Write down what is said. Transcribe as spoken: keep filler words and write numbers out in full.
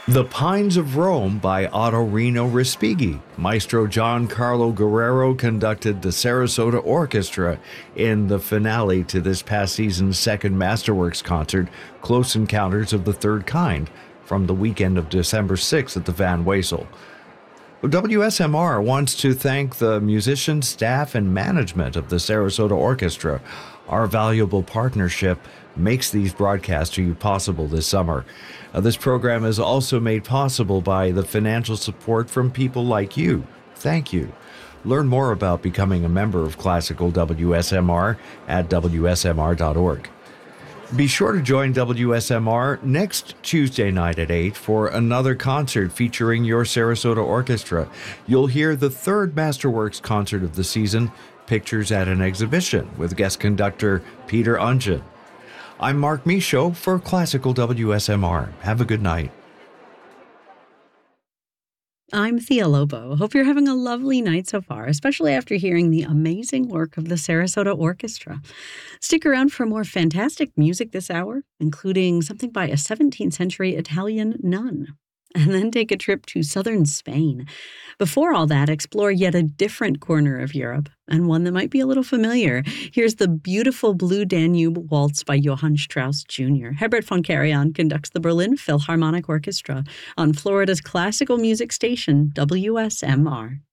The Pines of Rome by Ottorino Respighi. Maestro Giancarlo Guerrero conducted the Sarasota Orchestra in the finale to this past season's second Masterworks concert, Close Encounters of the Third Kind, from the weekend of December sixth at the Van Wezel. W S M R wants to thank the musicians, staff, and management of the Sarasota Orchestra. Our valuable partnership makes these broadcasts to you possible this summer. Uh, this program is also made possible by the financial support from people like you. Thank you. Learn more about becoming a member of Classical W S M R at W S M R dot org. Be sure to join W S M R next Tuesday night at eight for another concert featuring your Sarasota Orchestra. You'll hear the third Masterworks concert of the season, Pictures at an Exhibition, with guest conductor Peter Ungen. I'm Mark Michaud for Classical W S M R. Have a good night. I'm Thea Lobo. Hope you're having a lovely night so far, especially after hearing the amazing work of the Sarasota Orchestra. Stick around for more fantastic music this hour, including something by a seventeenth century Italian nun. And then take a trip to southern Spain. Before all that, explore yet a different corner of Europe, and one that might be a little familiar. Here's the beautiful Blue Danube Waltz by Johann Strauss Junior Herbert von Karajan conducts the Berlin Philharmonic Orchestra on Florida's classical music station, W S M R.